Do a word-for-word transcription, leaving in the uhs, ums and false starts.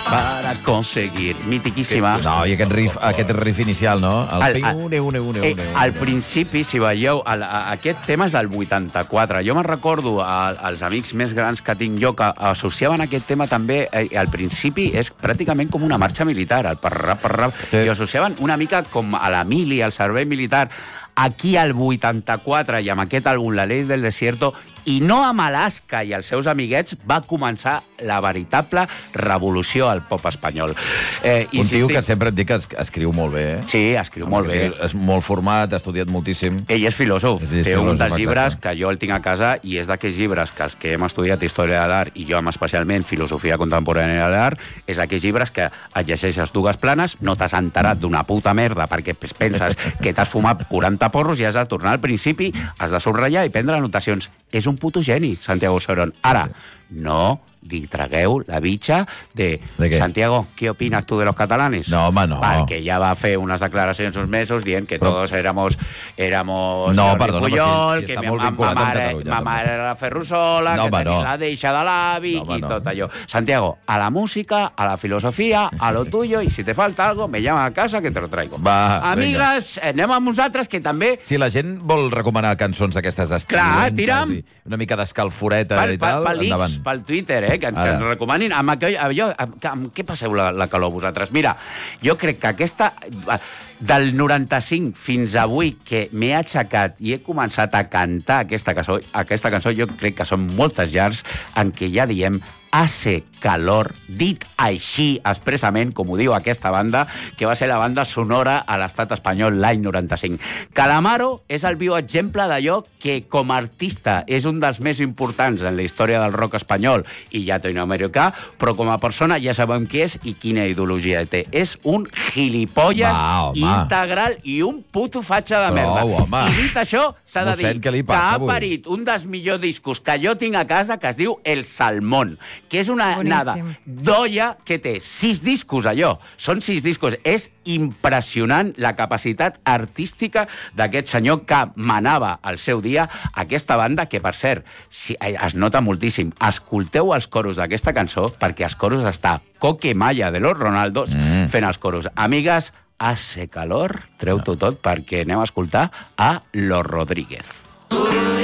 para conseguir. Mitiquíssima. No, i aquest riff, aquest riff inicial, no? El, El- el- une, une, une, Eh, une, une. al principi, si veieu, el, a, aquest tema és del vuitanta-quatre. Jo me'n recordo, a, als amics més grans que tinc jo, que associaven aquest tema també, eh, al principi és pràcticament com una marxa militar, el parrap, parrap, Sí. i ho associaven una mica com a la mili, al servei militar. Aquí al vuitanta-quatre, i amb aquest àlbum, La Ley del Desierto, i no amb Alaska i els seus amiguets, va començar la veritable revolució al pop espanyol. Eh, Un tio insistim- que sempre et dic que es, escriu molt bé, eh? Sí, escriu molt bé. És molt format, ha estudiat moltíssim. Ell és filòsof, És té filòsof, un dels exacte. llibres que jo el tinc a casa i és d'aquells llibres que els que hem estudiat història de l'art i jo amb especialment filosofia contemporània de l'art, és d'aquells llibres que et llegeixes dues planes, no t'has enterat d'una puta merda perquè penses que t'has fumat quaranta porros i has de tornar al principi, has de subratllar i prendre anotacions. És un puto geni, Santiago Sorón. Ara, no li tragueu la bitxa de, ¿De qué? Santiago, ¿qué opinas tú de los catalanes? No, home, no. Perquè ja va fer unes declaracions uns mesos dient que Però- todos éramos, éramos No, Jordi perdona, Pujol, però si- si que està mi molt ma- vinculat ma amb mare, Catalunya, ma també. mare era la Ferrusola, No, que home, tenia no. la deixa de l'avi No, home, i no. tot allò. Santiago, a la música, a la filosofia, a lo tuyo, i si te falta algo, me llama a casa que te lo traigo. Va, Amigues, eh, anem amb nosaltres, que també... Si la gent vol recomanar cançons d'aquestes estilents, Clar, tira'm. i una mica d'escalforeta Pel, i tal, pel, pel, endavant. X, pel Twitter, eh, que, que Ara. ens recomanin. Amb, aquell, amb, allò, amb, amb què passeu la, la calor vosaltres? Mira, jo crec que aquesta... Del noranta-cinc fins avui que m'he aixecat i he començat a cantar aquesta cançó, aquesta cançó, jo crec que són moltes llars en què ja diem hace calor, dit així expressament, com ho diu aquesta banda, que va ser la banda sonora a l'estat espanyol l'any noranta-cinc. Calamaro és el viu exemple d'allò que, com a artista, és un dels més importants en la història del rock espanyol i llatinoamericà, però com a persona ja sabem qui és i quina ideologia té. És un gilipolles Va, home. integral i un puto fatxa de Prou, merda. home. I dit això, s'ha de Mossèn, dir què li que passa ha avui? parit un dels millors discos que jo tinc a casa, que es diu El Salmón, que és una Boníssim. nada d'olla que té sis discos, allò. Són sis discos. És impressionant la capacitat artística d'aquest senyor que manava al seu dia aquesta banda, que, per cert, si, eh, es nota moltíssim. Escolteu els coros d'aquesta cançó, perquè els coros està Coque Maya de los Ronaldos Mm. fent els coros. Amigues, hace calor, treu-t'ho tot perquè anem a escoltar a Los Rodríguez.